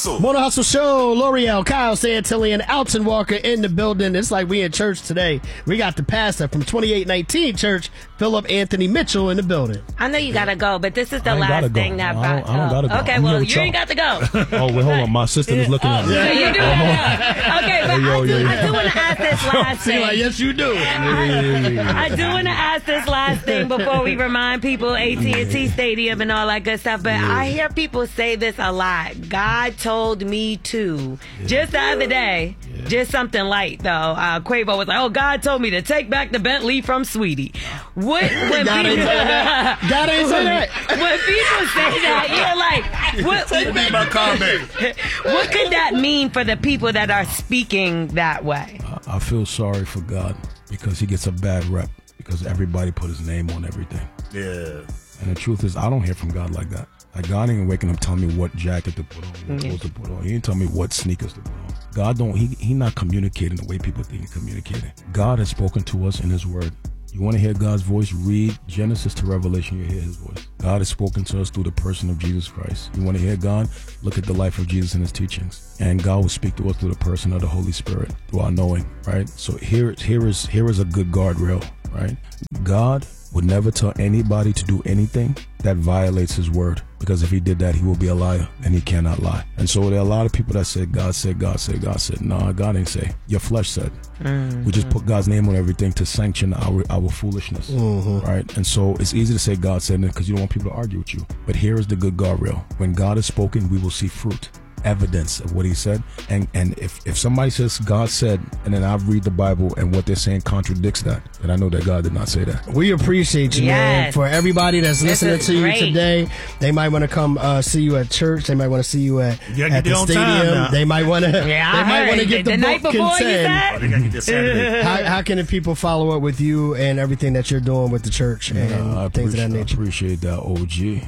Hustle. Morning Hustle Show. L'Oreal, Kyle Santilli, and Alton Walker in the building. It's like we in church today. We got the pastor from 2819 Church, Philip Anthony Mitchell, in the building. I know you gotta go, but this is the last thing that I don't gotta go. Okay, I'm well, here with you ain't got to go. Oh, wait, hold on. My assistant is looking at me. Yeah, you do. Okay, but I do want to ask this last See, thing. like, yes, you do. I do want to ask this last thing before we remind people AT&T Stadium and all that good stuff. But I hear people say this a lot. God told me to. Just the other day, just something light though. Quavo was like, "Oh, God told me to take back the Bentley from Sweetie." When people say that, you're like, "What?" Take back my comment. What could that mean for the people that are speaking that way? I feel sorry for God because he gets a bad rep because everybody put his name on everything. Yeah. And the truth is, I don't hear from God like that. Like, God ain't waking up telling me what jacket to put on, what clothes to put on. He ain't telling me what sneakers to put on. God don't, he not communicating the way people think he's communicating. God has spoken to us in his word. You want to hear God's voice? Read Genesis to Revelation, you hear his voice. God has spoken to us through the person of Jesus Christ. You want to hear God? Look at the life of Jesus and his teachings. And God will speak to us through the person of the Holy Spirit, through our knowing, right? So here is a good guardrail, right? God would never tell anybody to do anything that violates his word, because if he did that, he will be a liar, and he cannot lie. And so there are a lot of people that say, God said, God said, God said. No, God ain't say. Your flesh said. We just put God's name on everything to sanction our foolishness, right? And so it's easy to say God said it because you don't want people to argue with you. But here is the good guardrail. When God has spoken, we will see fruit, evidence of what he said. And if somebody says God said, and then I read the Bible and what they're saying contradicts that, then I know that God did not say that. We appreciate you, man. For everybody that's listening to you today, they might want to come see you at church. They might want to see you at the stadium. They might want to. They might want to get the night book before. How can the people follow up with you and everything that you're doing with the church and things of that nature? I appreciate that, OG.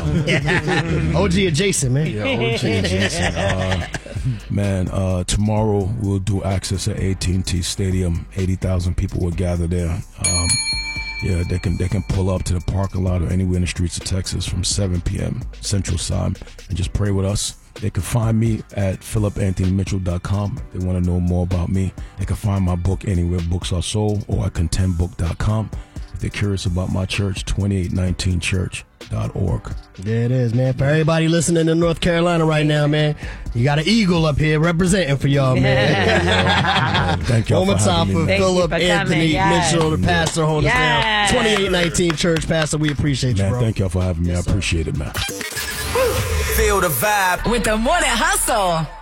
OG adjacent, man. Yeah, OG adjacent. Man, tomorrow we'll do access at AT&T Stadium. 80,000 people will gather there. Yeah, they can pull up to the parking lot or anywhere in the streets of Texas from 7 p.m. Central Time and just pray with us. They can find me at PhilipAnthonyMitchell.com. If they want to know more about me, they can find my book anywhere books are sold, or at contendbook.com. If they're curious about my church, 2819church.org. There it is, man. For everybody listening in North Carolina right now, man, you got an eagle up here representing for y'all, man. Thank y'all. One more time for Philip Anthony Mitchell, the pastor, holding us down. 2819 Church, Pastor. We appreciate you, bro. Thank y'all for having me. I appreciate it, man. Feel the vibe with the Morning Hustle.